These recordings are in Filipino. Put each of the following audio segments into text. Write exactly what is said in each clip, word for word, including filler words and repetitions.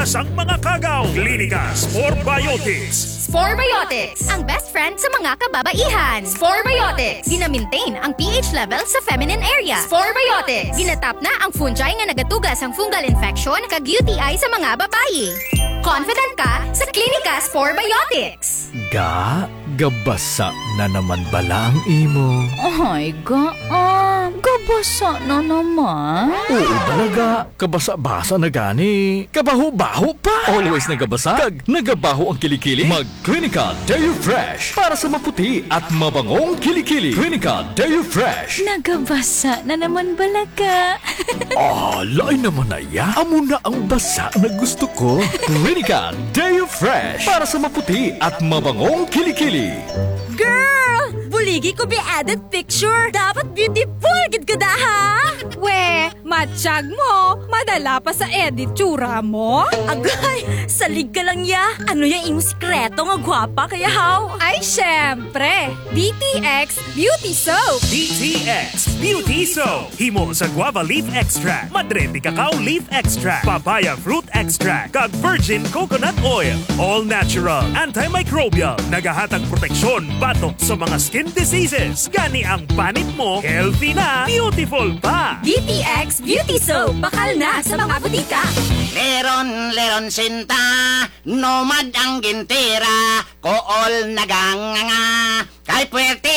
Iwas ang mga kagaw. Klinika Sporbiotics. Sporbiotics, ang best friend sa mga kababaihan. Sporbiotics, gina-maintain ang pH level sa feminine area. Sporbiotics, ginatap na ang fungi nga nagatugas ang fungal infection kag U T I sa mga babayi. Confident ka sa Klinika Sporbiotics. Ga, gabasa na naman bala ang imo. Ay, ga, ah, gabasa na naman. Oo talaga, kabasa-basa na gani. Kabaho-baho pa. Always nagabasa, kag nagabaho ang kilikili. Mag Klinika Deo Fresh para sa maputi at mabangong kilikili. Klinika Deo Fresh. Nagabasa na naman balaga. Ah, lain naman na ya. Amo na ang basa na gusto ko. Klinika Deo Fresh para sa maputi at mabangong kilikili. Girl! Buligi ko be added picture. Dapat beautiful gid ka da, ha? We, matsyag mo. Madala pa sa edit tsura mo. Agay, salig ka lang ya. Ano yung iyong sikreto nga gwapa kaya how? Ay, syempre. D T X Beauty Soap. D T X Beauty Soap. Himo sa guava leaf extract, Madrete cacao leaf extract, papaya fruit extract, kag virgin coconut oil. All natural, antimicrobial, nagahatag proteksyon batok sa mga skin diseases. Gani ang panit mo, healthy na, beautiful pa. D T X Beauty Soap. Bakal na sa mga butika. Leron, leron sinta, nomad ang gintira, kool naganganga, kay puwerte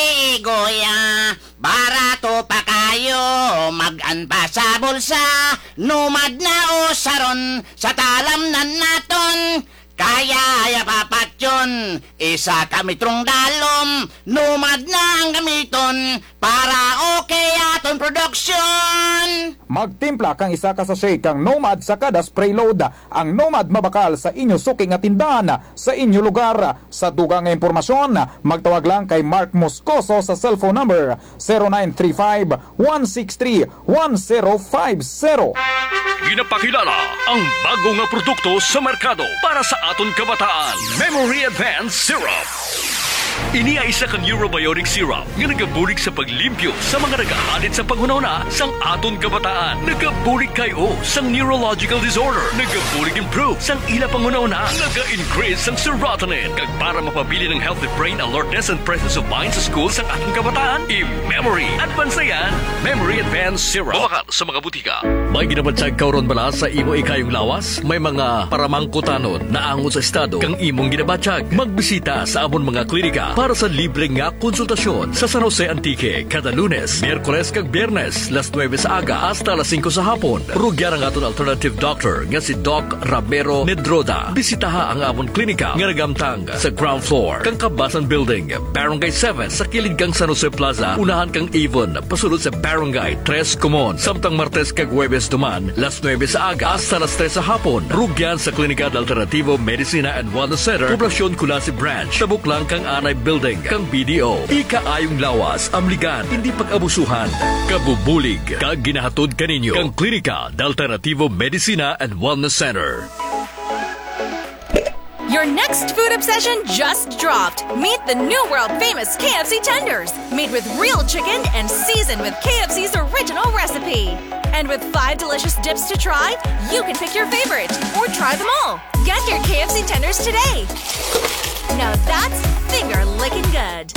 goya, barato pa kayo, magan pa sa bulsa, nomad na usaron, sa talam na naton, kaya ya papat yun, isa kami trong dalom, numad na ang gamiton, para okay aton production. Magtimpla kang isa ka sa shake kang Nomad sa kada spray load. Ang Nomad mabakal sa inyo suking at tindahan sa inyo lugar. Sa dugang impormasyon, magtawag lang kay Mark Moscoso sa cellphone number zero nine three five, one six three, one zero five zero. Ginapakilala ang bago nga produkto sa merkado para sa aton kabataan. Memory Advanced Syrup. Ini ay isa ka neurobiotic syrup nga nagabulig sa paglimpyo sa mga nagahalit sa panghunahuna sang aton kabataan. Nagabulig kayo sang neurological disorder. Nagabulig improve sang ila panghunahuna. Naga-increase sang serotonin kag para mapabili ng healthy brain alertness and presence of mind sa school sang aton kabataan. I-Memory Advance na yan. Memory Advanced Syrup. Bumakal sa mga butika. May ginabadsag kauron bala sa imo ikayong lawas? May mga paramangkutanon na angon sa estado kang imong ginabadsag. Magbisita sa amon mga klinika para sa libre nga konsultasyon sa San Jose Antique kada Lunes, Miyerkules kag Biyernes las nueve sa aga hasta las cinco sa hapon. Rugyan ang aton alternative doctor nga si Doc Ramiro Nedroda. Bisitaha ang amon klinika nga nagamtang sa ground floor kang Kabasan Building, Barangay seven sa kilid kang San Jose Plaza. Unahan kang Avon pasulod sa Barangay tres Comon. Samtang Martes kag Huwebes duman las nueve sa aga hasta las tres sa hapon. Rugyan sa Klinika de Alternativo Medicina and Wellness Center, Poblacion Culasi Branch. Tabuk lang kang Anay Building, kang B D O. Ikaayong lawas, amligan, hindi pag-abusuhan. Kabubulig, kag ginahatod kaninyo, kang Klinika de Alternativo Medicina and Wellness Center. Your next food obsession just dropped. Meet the new world-famous K F C tenders, made with real chicken and seasoned with K F C's original recipe. And with five delicious dips to try, you can pick your favorite or try them all. Get your K F C tenders today. Now that's finger-licking good.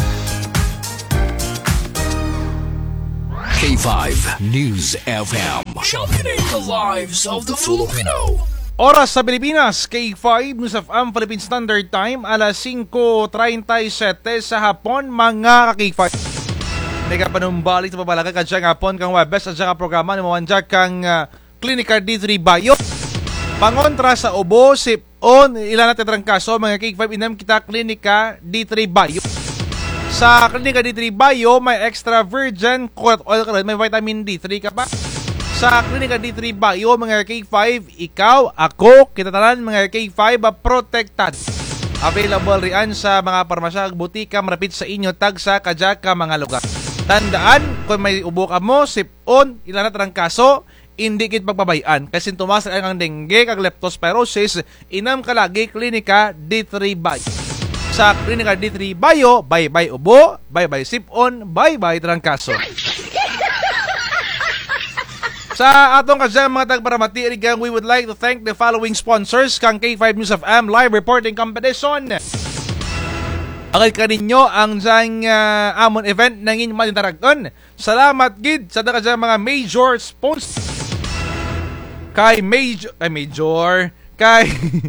K five News F M. Championing the lives of the Filipino. Oras sa Pilipinas, K five News of M Philippine Standard Time, alas singko treinta-sete sa hapon, mga ka-K five. Hindi ka panumbalik sa papalaga ka dyan hapon kang webes at dyan ka programa ni mawanjak kang uh, Klinika D three Bayo. Pangontra sa ubo, sip-on, ilan natin ang kaso, mga K five, inam kita Klinika D three Bayo. Sa Klinika D three Bayo, may extra virgin coconut oil ka rin, may vitamin D three ka pa. Sa Klinika D three Bayo, mga K five, ikaw, ako, kita tanan, mga K five, protected. Available riyan sa mga parmasya, butika, marapit sa inyo, tagsa, kadya ka, mga lugar. Tandaan, kung may ubo ka mo, sip-on, ilan natin ang kaso, hindi kit pagbabayan. Kasi tumas ang dengue, kag leptospirosis, inam ka lagi, Klinika D three Bayo. Sa Klinika D three Bayo, bye-bye ubo, bye-bye sip-on, bye-bye trangkaso. Sa atong kadyang mga tagparamati, we would like to thank the following sponsors kang K five News F M Live Reporting Competition. Akal ka ninyo ang dyang uh, amon event ng inyong matintaragon. Salamat gid sa kadyang mga major sponsors. Kay Major, kay Major, kay...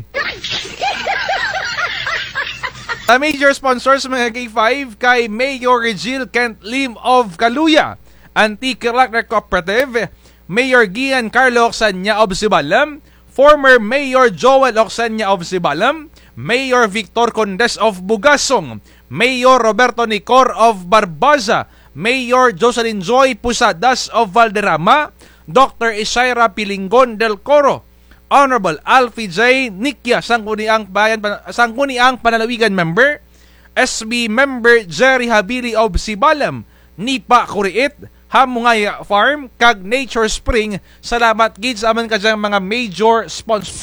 Sa major sponsors mga K five, kay Mayor Regil Kent Lim of Kaluya, Antique Electric Cooperative, Mayor Gian Carlo Oxanya of Sibalam, former Mayor Joel Oxanya of Sibalam, Mayor Victor Condes of Bugasong, Mayor Roberto Nicor of Barbaza, Mayor Jocelyn Joy Pusadas of Valderrama, Doctor Isaira Pilingon del Coro, Honorable Alfie J. Nikya, Sangguniang Bayan, Sangguniang Panalawigan Member, S B Member Jerry Habili of Sibalam, Nipa Kuriit, Hamungaya Farm, kag Nature Spring. Salamat gid sa aman kadyang mga major sponsors.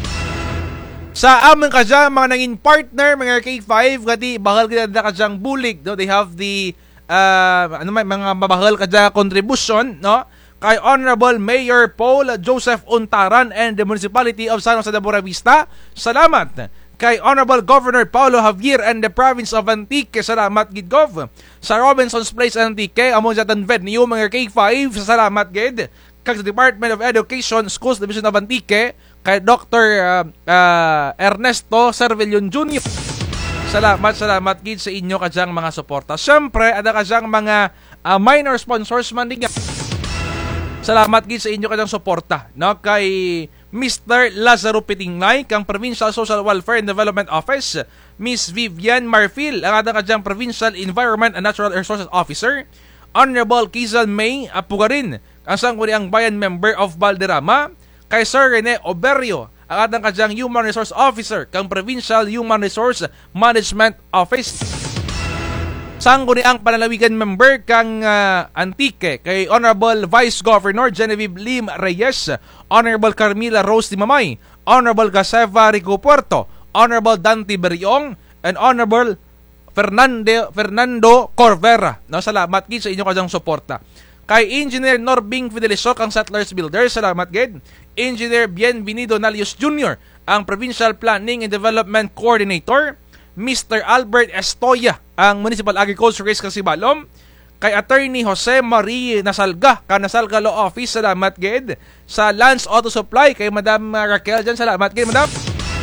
Sa aman kadyang mga nangin partner, mga K five, kati bahal gid na kadyang bulig, no? They have the uh, ano may mga mabahal kadyang contribution, no? Kay Honorable Mayor Paul Joseph Untaran and the Municipality of San Jose de Bora Vista. Salamat. Kay Honorable Governor Paulo Javier and the Province of Antique. Salamat gid Gov. Sa Robinson's Place Antique, among jatan venue mga K five. Salamat gid. Kag sa Department of Education, Schools Division of Antique, kay Doctor Uh, uh, Ernesto Cervellon Junior Salamat, salamat gid sa inyo kadyang mga suporta. Syempre, ada kadyang mga uh, minor sponsors man din. Salamat gid sa inyo kanyang suporta, no? Kay Mister Lazaro Pitingnay, kang Provincial Social Welfare and Development Office, Miss Vivian Marfil, ang adang kadyang Provincial Environment and Natural Resources Officer, Honorable Kizal May Apugarin, ang Sangguniang Bayan Member of Valderrama, kay Sir Rene Oberio, ang adang kadyang Human Resource Officer, kang Provincial Human Resource Management Office, Sangguniang Panalawigan Member kang uh, Antique, kay Honorable Vice Governor Genevieve Lim Reyes, Honorable Carmila Rose Timamay, Honorable Gaseva Rico Puerto, Honorable Dante Beriong, and Honorable Fernando, Fernando Corvera. No, salamat gid sa inyo kadyang suporta. Kay Engineer Norbing Fidelisok, ang Settlers Builder, salamat gid. Engineer Bienvenido Nalius Junior, ang Provincial Planning and Development Coordinator. Mister Albert Estoya, ang Municipal Agriculturist kang Sibalom. Kay Attorney Jose Marie Nasalga, kang Nasalga Law Office, salamat gid. Sa Lance Auto Supply, kay Madam Raquel dyan, salamat gid, Madam.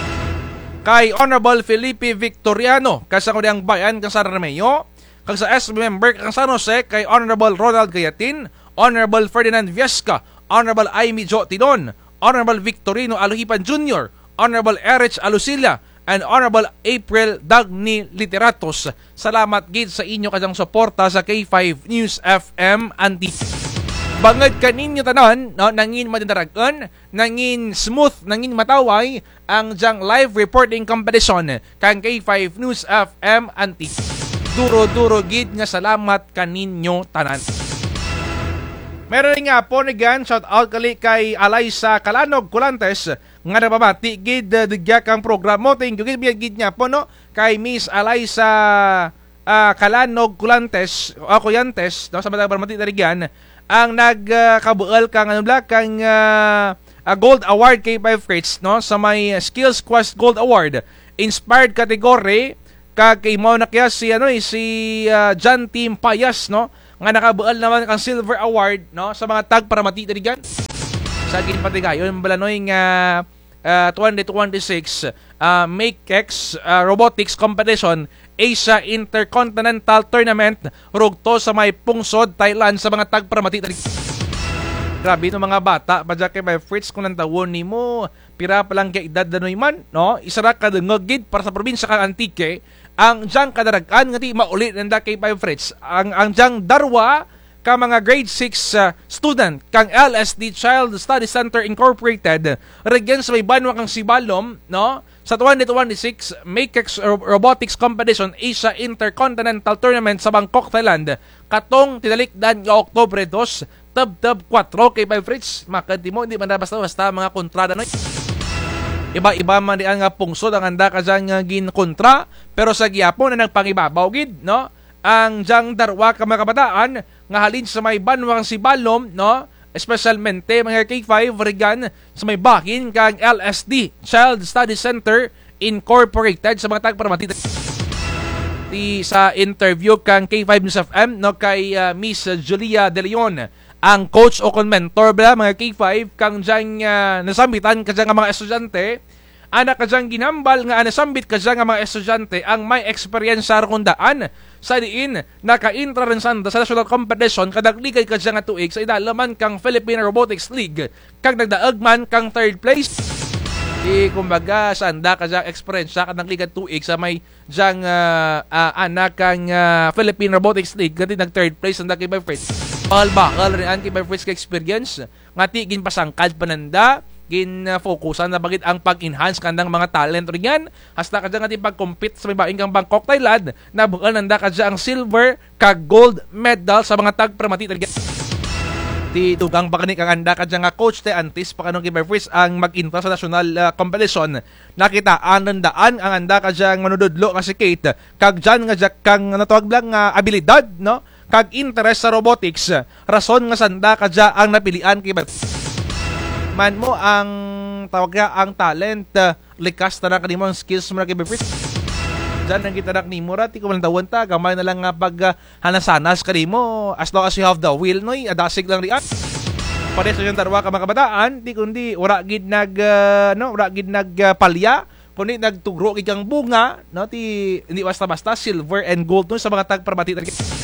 Kay Honorable Felipe Victoriano, kang Sangguniang Bayan kang San Romeo. Kag sa S B Member kang San Jose, kay Honorable Ronald Gayatin, Honorable Ferdinand Viesca, Honorable Aimee Jo Tidon, Honorable Victorino Aluhipan Junior, Honorable Erich Alucilla, and Honorable April Dagni Literatos. Salamat gid sa inyo kadyang suporta sa K five News F M Anti. Bangad kaninyo tanan, no, nangin matindaragon, nangin smooth, nangin mataway ang jang live reporting competition kang K five News F M Anti. Duro-duro gid nga salamat kaninyo tanan. Meron nga po ni Gan, shout out kali kay Alaysa Calanog Culantes, nga napamati gid digya kang programo. Thank you gid gid niya po, no, kay Miss Alaysa uh, Calanog Culantes o Cuyantes, no, sa matang pamati tarigyan, ang nagkabuel uh, kang ano bla kang uh, uh, Gold Award K five Fritz, no, sa may Skills Quest Gold Award inspired category, kag kay mao na kaya si ano eh, si uh, John Tim Payas, no, nga nakabual naman kang Silver Award, no, sa mga tag para matita digan sa ginpatigayon balanoy nga uh, twenty twenty-six uh, Make-X uh, Robotics Competition Asia Intercontinental Tournament rugto sa may pungsod Thailand sa mga tag para matita digan. Grabe no mga bata, padya kay my Fritz kung nantawon nimo, pira pa lang kay edad danoy man, no, isara ka dengegid para sa probinsya kang Antique. Ang jang kadaragan nga ti maulit nanda kay five Fritz, ang ang jang darwa ka mga grade six uh, student kang L S D Child Study Center Incorporated regyan sa may banwa kang Sibalom, no, sa twenty twenty-six Make-X Robotics Competition Asia Intercontinental Tournament sa Bangkok, Thailand, katong tinalikdan nga Oktubre two, tab-tab four kay five Fritz. Makadi mo, hindi man basta-basta mga kontrada no. Iba-iba man di ang pungsod ang handa ka dyan nga ginkontra, pero sa giyapon na nagpangibabaw gid, no, ang jang darwa ka mga kabataan nga halin sa may banwa kang Sibalom, no, Espesyalmente mga K five rigan sa may bakin kang L S D, Child Study Center Incorporated sa mga tagparamati. Di sa interview kang K five News F M no kay uh, Miss Julia De Leon, ang coach o kon mentor bala mga K five kang diyang uh, nasambitan ka diyang mga estudyante. Anak ka diyang ginambal nga anasambit ka diyang mga estudyante ang may experience sa kundaan sa diin naka-intra rin sa national competition kadagligay ka diyang atuig sa idalaman kang Philippine Robotics League kag nagdaagman kang third place. Di kumbaga sanda ka diyang experience sa kadagligay tuig sa may diyang uh, uh, anak kang uh, Philippine Robotics League kati nag third place ang Kay by Fritz. Palbakal rin ang Kay by Fritz ka experience nga tigin pasangkad pananda gin-focusan na bagit ang pag-enhance kandang mga talent rin yan. Hasta ka dyan ating pag-compete sa may baing kang Bangkok, Thailand na bukan nanda ka dyan ang silver ka gold medal sa mga tag-pramati rin yan. Di tugang bakanik ang anda ka dyan nga coach te antis pa kanong Kiberfris ang mag-intra sa national uh, competition. Nakita anandaan ang anda ka dyan manududlo nga si Kate kag dyan nga dyan kang natawag lang uh, abilidad no kag interest sa robotics. Rason nga sanda ka dyan ang napilian Kiberfris. Man mo ang tawag nga ang talent uh, likas na kanimo ang skills mo na kay Befrit. Diyan ang kita nak ni mo rati ko man dawon ta gamay na lang nga pag uh, hanasanas kanimo as long as you have the will noy adasig lang riat. Pare sa yung tarwa ka mga kabataan di kundi ora gid nag uh, no ora gid nag uh, palya kundi nagtugro gid kang bunga no ti hindi basta-basta silver and gold no sa mga tagparbati.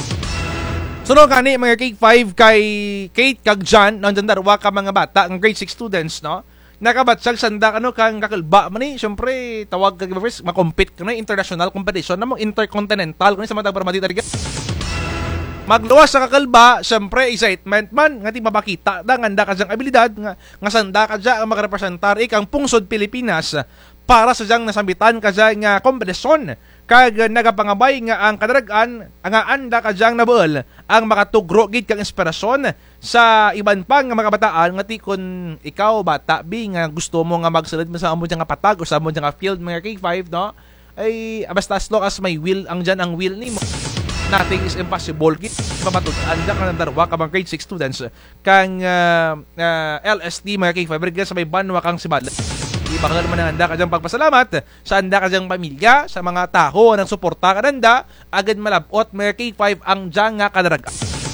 Sunod kani mga K five kay Kate kag John nandiyan darwa ka mga bata ang grade six students no nakabatsag sanda kano kang kakalba man ni syempre tawag kag first ma-compete kano international competition namo intercontinental kano sa mga tagparamati target magluwas sa kakalba syempre excitement man nga ti mabakita da nganda ka jang abilidad nga nga sanda ka ja ang makarepresentar ikang pungsod Pilipinas para sa jang nasambitan ka jang nga kompetisyon kag nagapangabay nga ang kadaragan nga anda ka jang nabuel ang makatugro gid kang inspirasyon sa iban pang nga mga kabataan nga ti kun ikaw bata bi nga gusto mo nga magsulod mo sa amo nga patag o sa amo nga field mga K five no ay basta as long as may will ang dyan ang will nimo nothing is impossible gid mamatud-an ka ng darwa ka mga grade six students kang uh, uh, L S D mga K five sa may banwa kang sibadla. Ibang naman ang anda ka diyang pagpasalamat sa anda ka diyang pamilya, sa mga tao ng suporta ka nanda, agad malabot mga K five ang diyang nga kadaraga.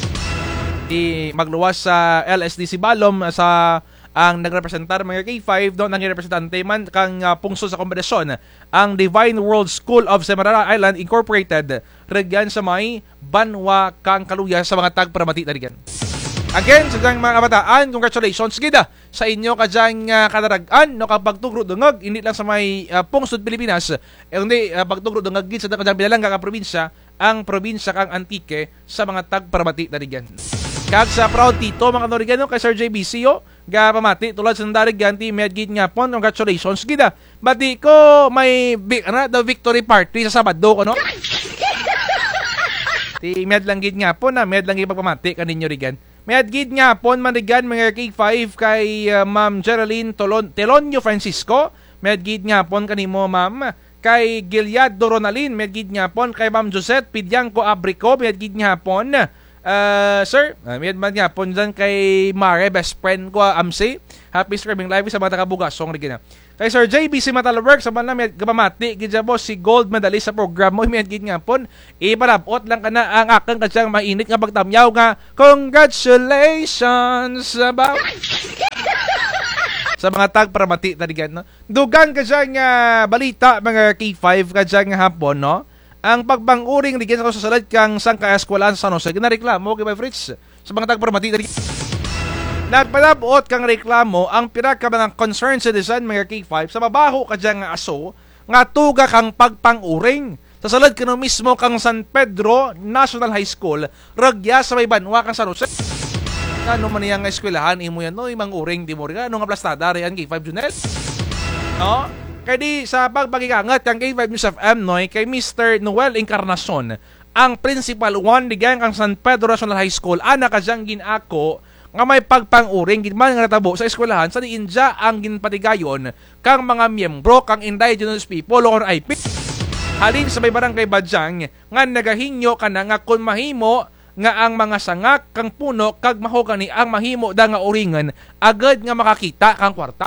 Di magluwas sa L S D si Balom sa ang nagrepresentar mga K five doon ang representante man kang uh, pungso sa kompetisyon ang Divine World School of Semirara Island Incorporated regyan sa may banwa kang kaluya sa mga tagparamati na regyan. Again, sa diyang mga kabataan, congratulations gida sa inyo kadyang uh, kadaragan no kapag tugro dungag, hindi lang sa may uh, pungsod Pilipinas, eh hindi uh, pagtugro dungag gid sa kadyang pinalangga ka probinsya, ang probinsya kang Antique sa mga tagparamati na regyan. Kag sa proud tito mga kanorigan kay Sir J B C o ga pamati tulad sa ndarigyan ti medgid nga pon congratulations gida. Bati ko may ano, the victory party sa Sabado ko no. Ti med lang gid nga po na med lang ipagpamati kaninyo rigan. Medgid nga pon manigan mga K five kay uh, Ma'am Geraldine Tolon Telonio Francisco. Medgid nga pon kanimo ma'am kay Gilyado Ronalin. Medgid nga pon kay Ma'am Josette Pidianco Abrico. Medgid nga pon uh, sir. Uh, medman nga pon dyan kay Mare best friend ko Amsi. Happy streaming live sa mga taga-Bugasong rigina. Kay Sir J B C Matalawork sa man na may gabamati gidya boss si gold medalist sa program mo medgid nga pon iparabot lang kana ang akang kadyang mainit nga pagtamyaw nga congratulations about sa mga tagparamati tadigan no dugang kadyang uh, balita mga K five kadyang hapon no ang pagbanguring ligyan sa kasasalad kang sangka eskwelahan sa San Jose ginareklamo kay Fritz sa mga tagparamati tadigan. Nagpalabot kang reklamo ang pira ka mga concerned citizen mga K five sa mabaho ka dyan nga aso nga tuga kang pagpanguring. Sa salad ka no mismo kang San Pedro National High School ragya sa may banwa kang San Jose. Ano man niyang eskwelahan imo yan no imang uring di mo rin ano nga plastada riyan K five Junel. No? Kaya di sa pagpagikangat kang K five News F M no kay Mister Noel Encarnacion ang principal one digan kang San Pedro National High School ana ka dyan ginako nga may pagpanguring gitman nga natabo sa eskwelahan sa diinja ang ginpatigayon kang mga miyembro kang indigenous people or I P. Halin sa may barangay Badyang nga nagahinyo ka na nga kung mahimo nga ang mga sangak kang puno kag mahogani ang mahimo da nga uringan agad nga makakita kang kwarta.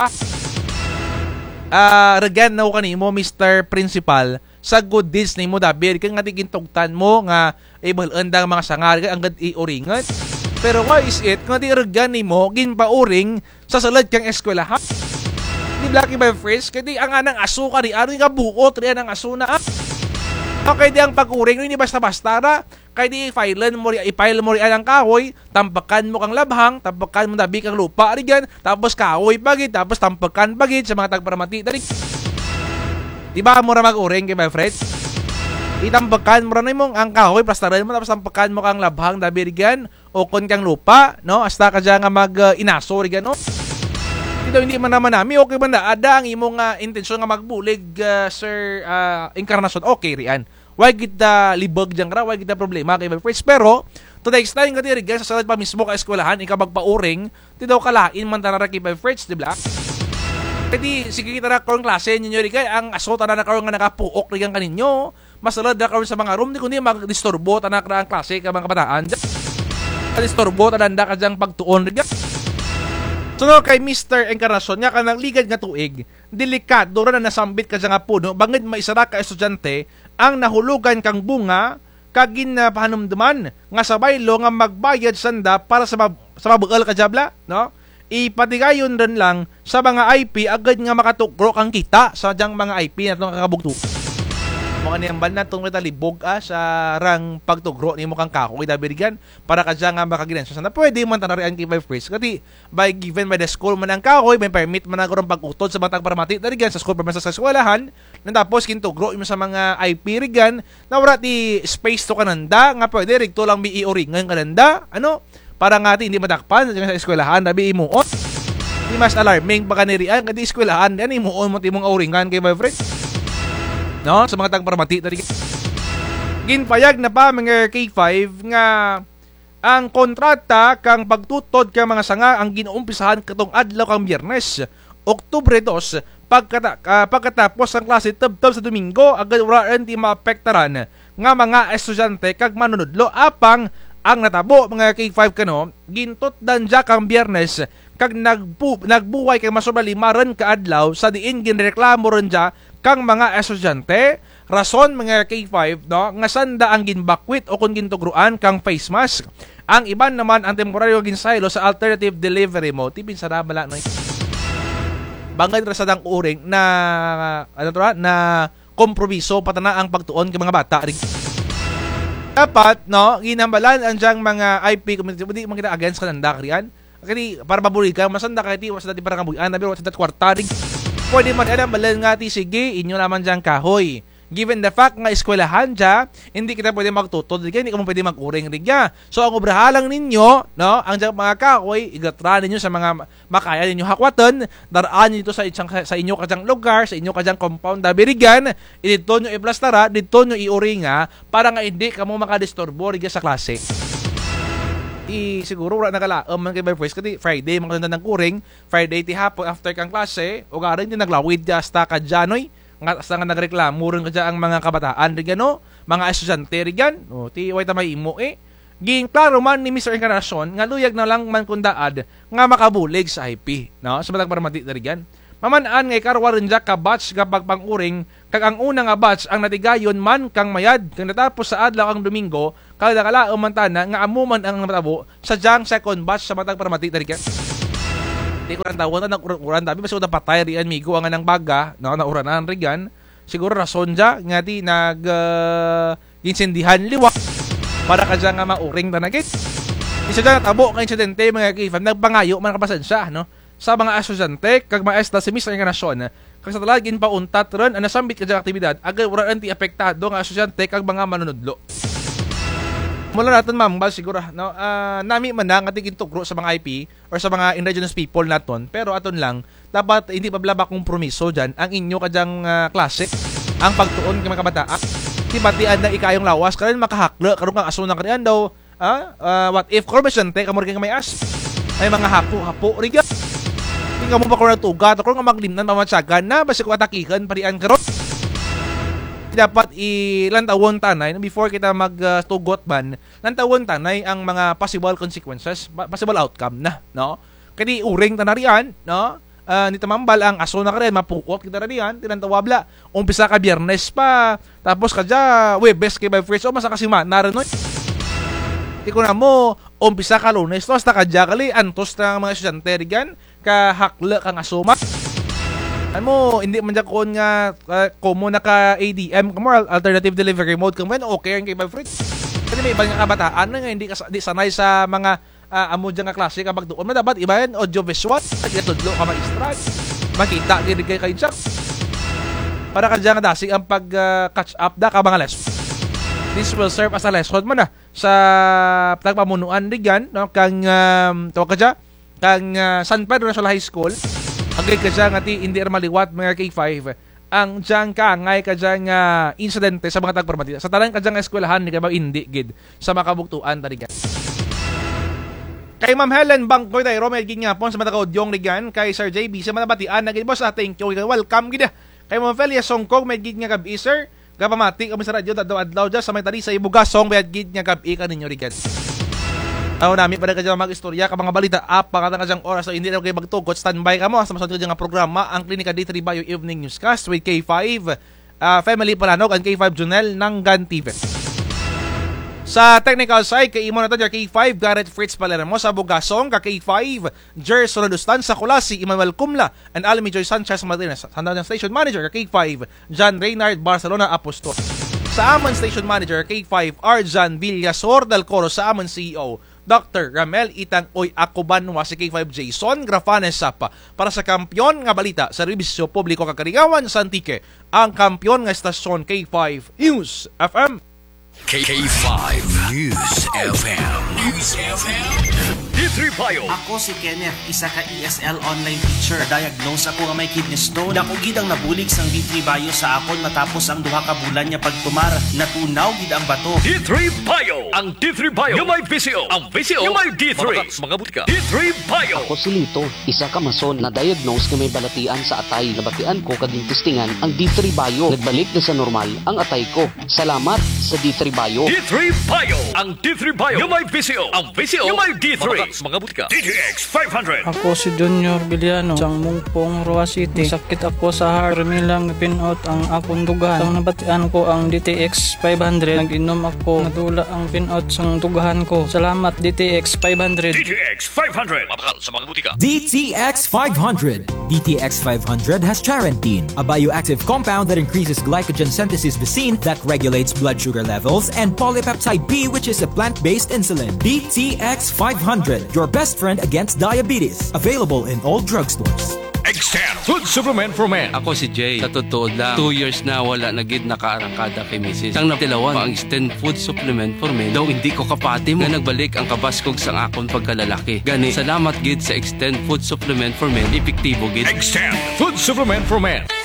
Ah, uh, regan na ko kanimo Mister Principal sa good deeds nimo dabir kay nga tigintugtan mo nga ibalan da mga sangak agad iuringan. Pero why is it nga di regan nimo ginpauring sa sulod kang eskwelahan? Di Blacky by Fresh kay di ang anang aso ka di ano nga buot riyan ang aso na. Okay di ang pag-uring ni basta-basta ra kay di i-file mo i-file mo riyan ang kahoy, tampakan mo kang labhang, tampakan mo dabi kang lupa riyan, tapos kahoy pagid, tapos tampakan pagid sa mga tagparamati dali. Di ba mo ra mag-uring kay my friend? Itampakan mo ra nimo ang kahoy, plastaran mo tapos tampakan mo kang labhang dabi riyan o kon kang lupa, no? Hasta ka diyan nga mag uh, inaso riyan, no? Dito hindi man naman nami okay man na ada ang imong uh, intensyon nga magbulig uh, Sir uh, Encarnacion, okay riyan. Why kita libog diyan ra, why kita problema kay my friends. Pero to the extent nga diri guys sa salad pa mismo ka eskwelahan ika magpauring ti daw kalain man tanara kay my friends, di ba? Kadi sige kita ra karon klase ninyo ri kay ang aso tanan na karon nga nakapuok riyan kaninyo. Masalad ra karon sa mga room di kundi magdisturbo tanan ra ang klase ka mga kabataan. Disturbo tanan da ka jang pagtuon riyan. So kay Mister Encarnacion nga kanang ligad nga tuig, delikado ra na nasambit ka nga puno bangod maisara ka estudyante ang nahulugan kang bunga kagin na pahanumduman nga sabay lo nga magbayad sanda para sa mab- sa mabugal ka jabla, no? Ipatigayon rin lang sa mga I P agad nga makatugro kang kita sa jang mga I P na itong kakabugto. Mga niyang ban na itong talibog ah, sa rang pagtugro ni mo kang kakoy dabirigan para ka dyan nga makaginensya sana pwede man tanarian kay by phrase kasi by given by the school man ang kakoy may permit man ang pag-utod sa batang paramati darigan sa school permit sa eskwelahan na tapos kintugro mo sa mga I P rigan na wala ti space to kananda nga pwede rigto lang bi i-oringan kananda ano para nga ti hindi madakpan sa eskwelahan dabi imuon di mas alarming baka nirian kasi eskwelahan yan imuon mo ti mong oringan kay by phrase no sa mga tagparamati dali ginpayag na pa mga K five nga ang kontrata kang pagtutod kang mga sanga ang ginuumpisahan katong adlaw kang Biyernes Oktubre dos pagkata, uh, pagkatapos ang klase tab-tab sa Domingo agad wala ti maapektaran nga mga estudyante kag manunudlo apang ang natabo mga K five kano gintutdan ja kang Biyernes kag nagbu nagbuway kay masobra lima ren ka adlaw sa diin ginreklamo ren ja kang mga estudyante rason mga K five no nga sanda ang ginbakwit o kun gintugruan kang face mask ang iban naman ang temporaryo ginsaylo sa alternative delivery mo tipin sa bala no bangad ra sa dang uring na ano to na kompromiso patana ang pagtuon kay mga bata dapat no ginambalan ang jang mga I P community di man kita against kananda kriyan kani para babuli ka masanda kay ti wasa dati para kabuyan na pero sa kwarta pwede man alam balan nga ti sige inyo naman dyan kahoy. Given the fact nga eskwelahan dya, hindi kita pwede magtutod, hindi ka mo pwede mag-uring rigya. So ang obrahalang ninyo, no, ang dyan mga kahoy, igatra ninyo sa mga makaya ninyo hakwatan, daraan nyo sa, sa inyo kadyang lugar, sa inyo kadyang compound dabirigan, dito nyo iplastara, dito nyo iuringa, para nga hindi ka mo makadisturbo rigya sa klase. I siguro wala nakala um, man kay by voice kasi Friday mga ng kuring Friday ti hapon after kang klase o garing din naglawid ja hasta ka janoy nga hasta nga nagreklamo rin ka ang mga kabataan rigano mga estudyante rigan o ti way ta may imo eh ging klaro man ni Mister Encarnacion nga luyag na lang man kundaad nga makabulig sa I P no sa matag paramati rigan mamanaan ngay karwa rin ja ka batch kapag panguring kag ang una nga batch ang natigayon man kang mayad kang natapos sa adlaw kang Domingo kada kala umantana nga amuman ang matabo sa jang second batch sa matag paramati rigan di ko lang tawon na uran tabi basta udah patay riyan migo ang anang baga no na uranan rigan siguro rason ja nga ti nag uh, insendihan liwa para ka nga mauring tanagit isa dyan natabo kang insidente mga kifam nagpangayo man kapasensya no sa mga estudyante kag maestra si Mister Encarnacion kag sa talagin pa untat ron ang nasambit ka dyan aktibidad agad wala anti apektado nga estudyante kag mga manunudlo mula natin mambal siguro no uh, nami man na nga tigintugro sa mga I P or sa mga indigenous people naton pero aton lang dapat hindi pablaba kompromiso dyan ang inyo kadyang uh, klase ang pagtuon kay mga kabataan di batian na ikayong lawas karon makahaklo karon kang aso na kanian daw ah uh, what if kormesyante kamor kay may as ay mga hapo-hapo riga hindi ka mo ba kung natugat kung nga maglimnan mamatsagan na basi ko atakikan parian karon dapat ilantawon tanay before kita magtugot uh, man, lantawon tanay ang mga possible consequences, possible outcome na, no? Kadi uring tanarian, no? Uh, ni tamambal ang aso na karen mapukot kita radian tinantawabla. Umpisa ka Biyernes pa, tapos kadya Webes kay by first o masa kasi manaran no. Di ko na mo umpisa ka Lunes to hasta kadya kali antos ng mga estudyante rigan ka hakla kang asuma. Ano, hindi man jakon nga uh, komo na ka A D M kamo alternative delivery mode kamo okay ang kay by first. Kasi may ibang kabataan na nga hindi, kas- hindi sanay sa mga Uh, amo dyan nga klase kapag doon mo dapat iba yan audiovisual nagtudlo ka mag-extract makita dirigay kayo dyan para ka dyan nga dasig ang pag uh, catch up da ka mga lesson. This will serve as a lesson mo na sa pagpamunuan rigyan no? Kang um, tawag ka dyan kang uh, San Pedro National High School agay ka dyan nga ti hindi maliwat mga K five ang dyan ka ngay ka dyan uh, insidente sa mga tagpermatita sa talang ka dyan nga eskwelahan ni ka ba hindi gid sa makabuktuan tarigan. Kay Ma'am Helen Bangkoy tayo, Romel Ginyapon sa matakaod yung ligan. Kay Sir J B sa manabatian na boss ah, thank you, welcome gida. Kay Ma'am Felia Songkog, may gid nga gabi sir. Kapamati kami sa radyo, dadaw-adlaw dyan sa may tali sa ibugasong, may gid nga gabi ka ninyo ligan. Ako namin pa rin ka dyan mag-istorya, ka mga balita, up, pakatang ka dyan oras, so hindi na kayo magtugot, standby ka mo, sa masunod ka dyan nga programa, ang Klinika D three Bio Evening Newscast with K five, uh, Family Palanog, and K five Junel ng Gan T V. Sa technical side, kay imo na to K five, Garrett Fritz Palermo sa Bugasong, ka K five, Jer Soladustan sa Kulasi, Emmanuel Cumla, and Almi Joy Sanchez Martinez. Sa Station Manager, ka K five, John Reynard Barcelona Apostol. Sa Amon Station Manager, K five, Arjan Villasor del Coro. Sa Amon C E O, Doctor Ramel Itang Oy Akubanwa. Si K five, Jason Grafanes Sapa. Para sa kampyon nga balita sa Rebisyo Publiko Kakarigawan sa Antique, ang kampyon nga estasyon K five News F M. K five News F M. News F M. D three Bio. Ako si Kenneth, isa ka E S L online teacher. Diagnose ako nga may kidney stone. Ako gid ang nabulig sang D three Bio sa akon matapos ang duha ka bulan niya pagtumar. Natunaw gid ang bato. D three Bio. Ang D three Bio. Yung may V C O. Ang V C O. Yung may D three. Mga butika. D three Bio. Ako si Lito, isa ka mason na diagnose nga may balatian sa atay. Nabatian ko kading testingan ang D three Bio. Nagbalik na sa normal ang atay ko. Salamat sa D three Bio. D three Bio. Ang D three Bio. Yung may V C O. Ang V C O. Yung may D three. Mga butika. D T X five hundred. Ako si Junior Biliano, sang Mungpong, Roa City. Sakit ako sa heart. Ramilang pinout ang akong dugahan. Sang nabatian ko ang D T X five hundred. Nag-inom ako. Nadula ang pinout sang dugahan ko. Salamat D T X five hundred. D T X five hundred. Mabakal sa mga butika. D T X five hundred. D T X five hundred has Charantine, a bioactive compound that increases glycogen synthesis vacine that regulates blood sugar levels, and polypeptide B, which is a plant-based insulin. D T X five hundred, your best friend against diabetes. Available in all drugstores. Extend Food Supplement for Men. Ako si Jay. Sa totoo lang, two years na wala na gid nakaarangkada kay missus. Sang natilawan pa ang Extend Food Supplement for Men. Daw hindi ko kapati mo na nagbalik ang kabaskog sang akon pagkalalaki. Gani, salamat gid sa Extend Food Supplement for Men. Epektibo gid. Extend Food Supplement for Men.